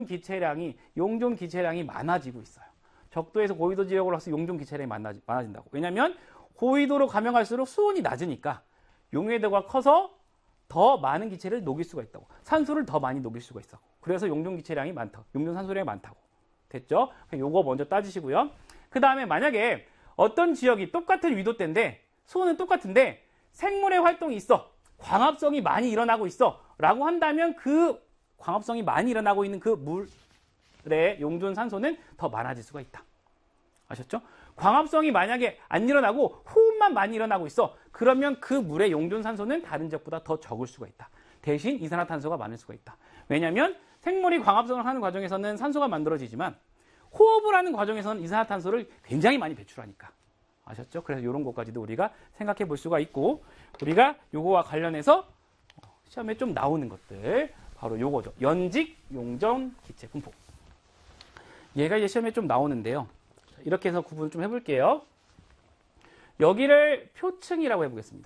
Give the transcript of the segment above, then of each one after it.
용존 기체량이 많아지고 있어요. 적도에서 고위도 지역으로 가서 용존 기체량이 많아진다고. 왜냐하면 고위도로 가면 갈수록 수온이 낮으니까 용해도가 커서 더 많은 기체를 녹일 수가 있다고. 산소를 더 많이 녹일 수가 있어. 그래서 용존 기체량이 많다고. 용존 산소량이 많다고. 됐죠? 요거 먼저 따지시고요. 그 다음에 만약에 어떤 지역이 똑같은 위도대인데 수온은 똑같은데 생물의 활동이 있어. 광합성이 많이 일어나고 있어. 라고 한다면 그 광합성이 많이 일어나고 있는 그 물의 용존 산소는 더 많아질 수가 있다. 아셨죠? 광합성이 만약에 안 일어나고 호흡만 많이 일어나고 있어. 그러면 그 물의 용존 산소는 다른 지역보다 더 적을 수가 있다. 대신 이산화탄소가 많을 수가 있다. 왜냐하면 생물이 광합성을 하는 과정에서는 산소가 만들어지지만 호흡을 하는 과정에서는 이산화탄소를 굉장히 많이 배출하니까. 아셨죠? 그래서 이런 것까지도 우리가 생각해 볼 수가 있고, 우리가 요거와 관련해서 시험에 좀 나오는 것들 바로 요거죠. 연직 용존 기체 분포. 얘가 이제 시험에 좀 나오는데요. 이렇게 해서 구분을 좀 해볼게요. 여기를 표층이라고 해보겠습니다.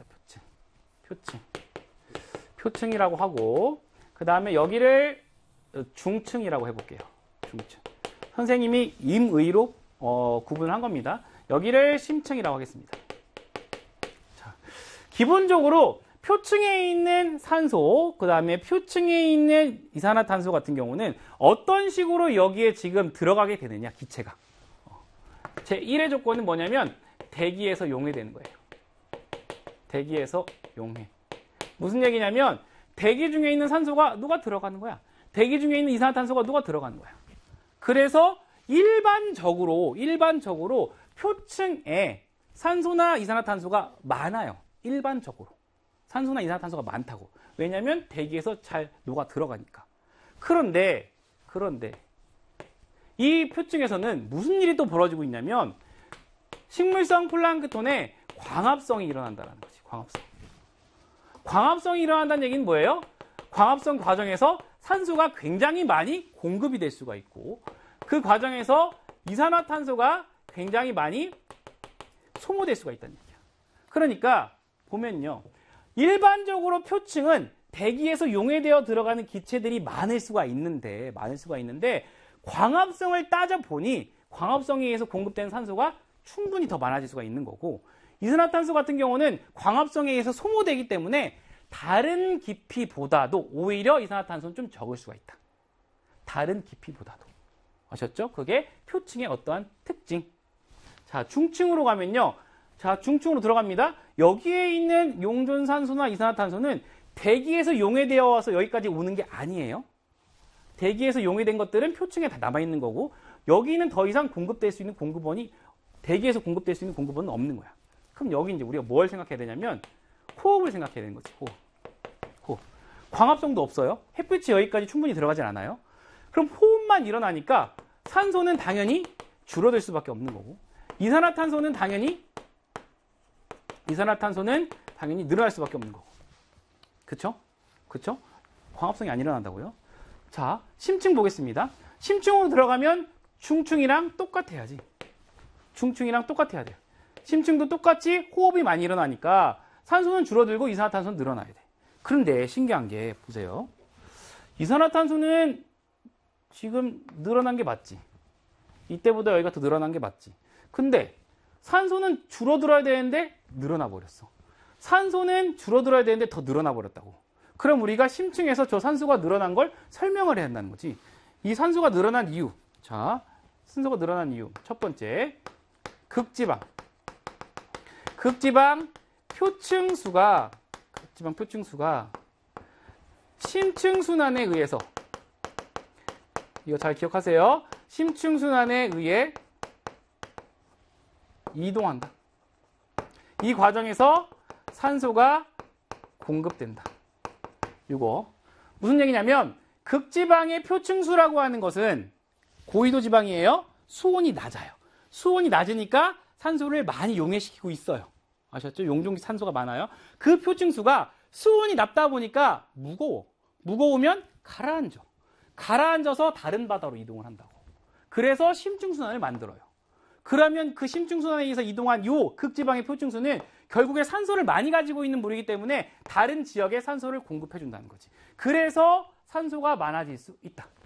표층이라고 하고, 그 다음에 여기를 중층이라고 해볼게요. 중층. 선생님이 임의로 구분을 한 겁니다. 여기를 심층이라고 하겠습니다. 자, 기본적으로 표층에 있는 산소, 그 다음에 표층에 있는 이산화탄소 같은 경우는 어떤 식으로 여기에 지금 들어가게 되느냐, 기체가. 제1의 조건은 뭐냐면 대기에서 용해되는 거예요. 대기에서 용해. 무슨 얘기냐면 대기 중에 있는 산소가 누가 들어가는 거야. 대기 중에 있는 이산화탄소가 누가 들어가는 거야. 그래서 일반적으로 표층에 산소나 이산화탄소가 많아요. 일반적으로. 산소나 이산화탄소가 많다고. 왜냐하면 대기에서 잘 녹아 들어가니까. 그런데 이 표층에서는 무슨 일이 또 벌어지고 있냐면 식물성 플랑크톤에 광합성이 일어난다는 거지. 광합성이 일어난다는 얘기는 뭐예요? 광합성 과정에서 산소가 굉장히 많이 공급이 될 수가 있고 그 과정에서 이산화탄소가 굉장히 많이 소모될 수가 있다는 얘기야. 그러니까 보면요. 일반적으로 표층은 대기에서 용해되어 들어가는 기체들이 많을 수가 있는데 광합성을 따져보니 광합성에 의해서 공급되는 산소가 충분히 더 많아질 수가 있는 거고 이산화탄소 같은 경우는 광합성에 의해서 소모되기 때문에 다른 깊이보다도 오히려 이산화탄소는 좀 적을 수가 있다. 다른 깊이보다도. 아셨죠? 그게 표층의 어떠한 특징. 자, 중층으로 가면요. 자, 중층으로 들어갑니다. 여기에 있는 용존산소나 이산화탄소는 대기에서 용해되어 와서 여기까지 오는 게 아니에요. 대기에서 용해된 것들은 표층에 다 남아있는 거고 여기는 더 이상 공급될 수 있는 공급원이 대기에서 공급될 수 있는 공급원은 없는 거야. 그럼 여기 이제 우리가 뭘 생각해야 되냐면 호흡을 생각해야 되는 거지. 호흡. 광합성도 없어요. 햇빛이 여기까지 충분히 들어가진 않아요. 그럼 호흡만 일어나니까 산소는 당연히 줄어들 수밖에 없는 거고 이산화탄소는 당연히 늘어날 수밖에 없는 거고. 그쵸? 광합성이 안 일어난다고요? 자, 심층 보겠습니다. 심층으로 들어가면 중층이랑 똑같아야지. 중층이랑 똑같아야 돼요. 심층도 똑같이 호흡이 많이 일어나니까 산소는 줄어들고 이산화탄소는 늘어나야 돼. 그런데 신기한 게 보세요. 이산화탄소는 지금 늘어난 게 맞지. 이때보다 여기가 더 늘어난 게 맞지. 근데 산소는 줄어들어야 되는데 늘어나 버렸어. 산소는 줄어들어야 되는데 더 늘어나 버렸다고. 그럼 우리가 심층에서 저 산소가 늘어난 걸 설명을 해야 한다는 거지. 이 산소가 늘어난 이유. 자, 산소가 늘어난 이유. 첫 번째, 극지방 표층수가 심층순환에 의해서 이거 잘 기억하세요. 심층순환에 의해 이동한다. 이 과정에서 산소가 공급된다. 이거 무슨 얘기냐면 극지방의 표층수라고 하는 것은 고위도 지방이에요. 수온이 낮아요. 수온이 낮으니까 산소를 많이 용해시키고 있어요. 아셨죠? 용존 산소가 많아요. 그 표층수가 수온이 낮다 보니까 무거우면 가라앉아. 가라앉아서 다른 바다로 이동을 한다고. 그래서 심층순환을 만들어요. 그러면 그 심층순환에 의해서 이동한 요 극지방의 표층수는 결국에 산소를 많이 가지고 있는 물이기 때문에 다른 지역에 산소를 공급해 준다는 거지. 그래서 산소가 많아질 수 있다.